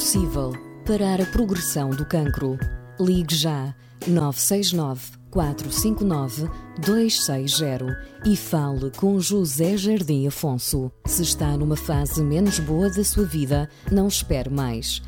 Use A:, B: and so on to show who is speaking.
A: possível parar a progressão do cancro. Ligue já 969 459 260 e fale com José Jardim Afonso. Se está numa fase menos boa da sua vida, não espere mais.